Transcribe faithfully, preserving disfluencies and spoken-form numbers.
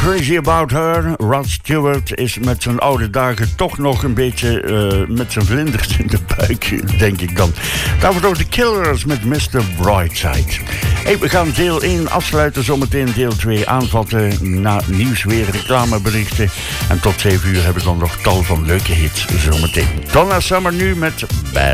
Crazy About Her. Rod Stewart is met zijn oude dagen toch nog een beetje uh, met zijn vlinders in de buik, denk ik dan. Dan wordt ook de Killers met mister Brightside. Hey, we gaan deel één afsluiten, zometeen deel twee aanvatten. Na nieuws weer reclameberichten. En tot zeven uur hebben we dan nog tal van leuke hits zometeen. Donna Summer nu met Bad.